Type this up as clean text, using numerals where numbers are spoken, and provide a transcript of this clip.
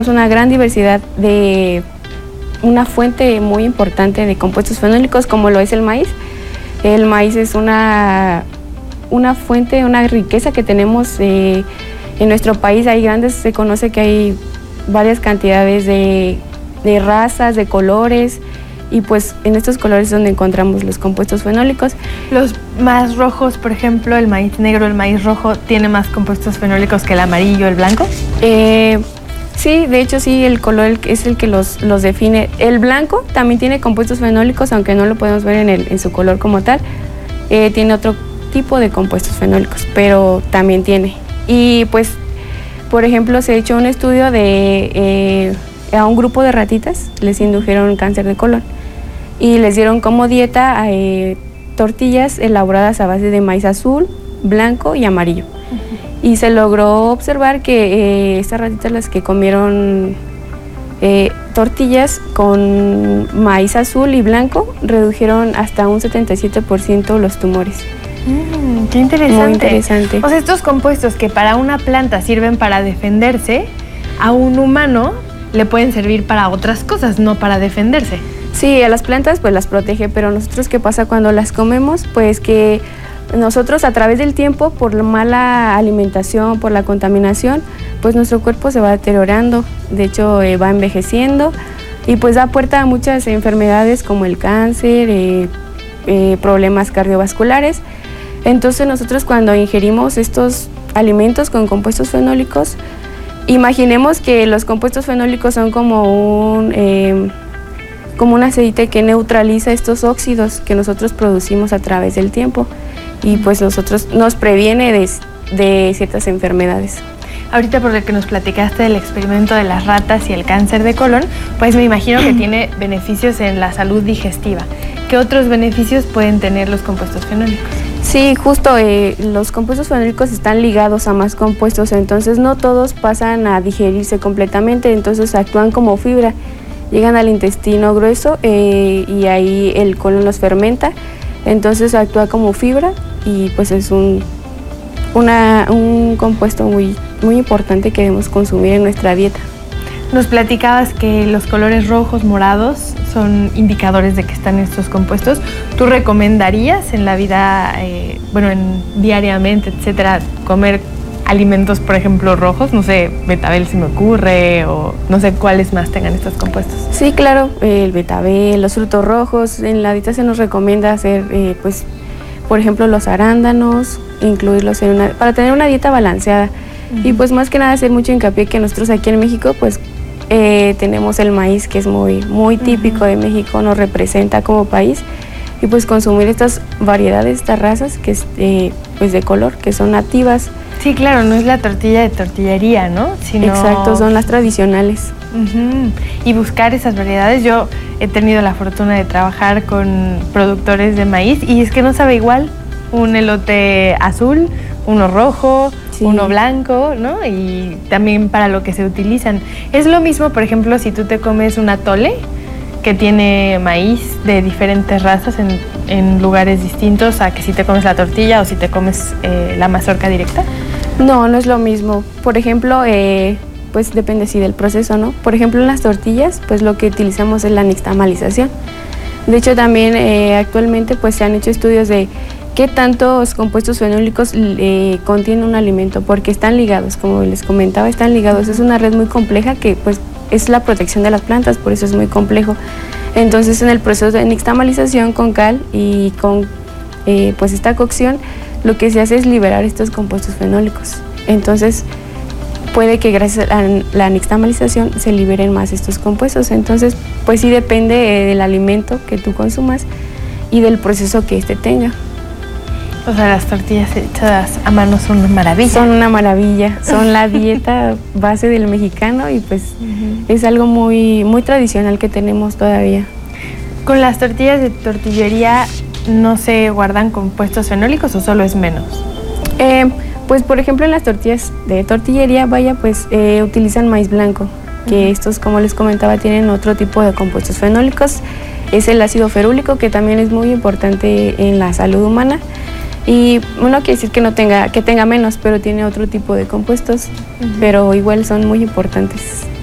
una gran diversidad de una fuente muy importante de compuestos fenólicos como lo es el maíz. El maíz es una fuente, una riqueza que tenemos en nuestro país. Se conoce que hay varias cantidades de razas, de colores, y pues en estos colores es donde encontramos los compuestos fenólicos. Los más rojos, por ejemplo, el maíz negro, el maíz rojo, ¿tiene más compuestos fenólicos que el amarillo, el blanco? Sí, de hecho sí, el color es el que los define. El blanco también tiene compuestos fenólicos, aunque no lo podemos ver en su color como tal. Tiene otro tipo de compuestos fenólicos, pero también tiene. Y pues, por ejemplo, se ha hecho un estudio a un grupo de ratitas, les indujeron cáncer de colon y les dieron como dieta tortillas elaboradas a base de maíz azul, blanco y amarillo. Y se logró observar que estas ratitas, las que comieron tortillas con maíz azul y blanco, redujeron hasta un 77% los tumores. Qué interesante. Muy interesante. O sea, estos compuestos que para una planta sirven para defenderse, a un humano le pueden servir para otras cosas, no para defenderse. Sí, a las plantas pues las protege, pero nosotros, ¿qué pasa cuando las comemos? Pues que nosotros, a través del tiempo, por la mala alimentación, por la contaminación, pues nuestro cuerpo se va deteriorando, de hecho va envejeciendo y pues da puerta a muchas enfermedades como el cáncer, problemas cardiovasculares. Entonces nosotros, cuando ingerimos estos alimentos con compuestos fenólicos, imaginemos que los compuestos fenólicos son como un aceite que neutraliza estos óxidos que nosotros producimos a través del tiempo, y pues nos previene de ciertas enfermedades. Ahorita, por lo que nos platicaste del experimento de las ratas y el cáncer de colon, pues me imagino que tiene beneficios en la salud digestiva. ¿Qué otros beneficios pueden tener los compuestos fenólicos? Sí, justo los compuestos fenólicos están ligados a más compuestos, entonces no todos pasan a digerirse completamente, entonces actúan como fibra, llegan al intestino grueso y ahí el colon los fermenta, entonces actúa como fibra y pues es un compuesto muy, muy importante que debemos consumir en nuestra dieta. Nos platicabas que los colores rojos, morados son indicadores de que están estos compuestos. ¿Tú recomendarías en la vida, diariamente, etcétera, comer alimentos, por ejemplo, rojos? No sé, betabel se me ocurre, o no sé cuáles más tengan estos compuestos. Sí, claro, el betabel, los frutos rojos. En la dieta se nos recomienda hacer, por ejemplo, los arándanos, incluirlos para tener una dieta balanceada. Y pues más que nada hacer mucho hincapié que nosotros aquí en México pues tenemos el maíz, que es muy, muy típico de México, nos representa como país, y pues consumir estas variedades, estas razas que es pues de color, que son nativas. Sí, claro, no es la tortilla de tortillería, ¿no? Exacto, son las tradicionales. Y buscar esas variedades. Yo he tenido la fortuna de trabajar con productores de maíz y es que no sabe igual un elote azul, uno rojo, sí, uno blanco, ¿no? Y también para lo que se utilizan. Es lo mismo, por ejemplo, si tú te comes un atole que tiene maíz de diferentes razas en lugares distintos, a que si te comes la tortilla o si te comes la mazorca directa. No, no es lo mismo. Por ejemplo, pues depende sí del proceso, ¿no? Por ejemplo, en las tortillas, pues lo que utilizamos es la nixtamalización. De hecho, también actualmente pues se han hecho estudios de qué tantos compuestos fenólicos contiene un alimento, porque están ligados, como les comentaba, están ligados. Es una red muy compleja que pues es la protección de las plantas, por eso es muy complejo. Entonces, en el proceso de nixtamalización con cal y con pues esta cocción, lo que se hace es liberar estos compuestos fenólicos. Entonces, puede que gracias a la nixtamalización se liberen más estos compuestos. Entonces, pues sí depende del alimento que tú consumas y del proceso que éste tenga. O sea, las tortillas hechas a mano son una maravilla. Son una maravilla, son la dieta base del mexicano y pues es algo muy, muy tradicional que tenemos todavía. ¿Con las tortillas de tortillería no se guardan compuestos fenólicos o solo es menos? Pues por ejemplo en las tortillas de tortillería, utilizan maíz blanco, que estos, como les comentaba, tienen otro tipo de compuestos fenólicos. Es el ácido ferúlico, que también es muy importante en la salud humana. Y no quiere decir que tenga menos, pero tiene otro tipo de compuestos, pero igual son muy importantes.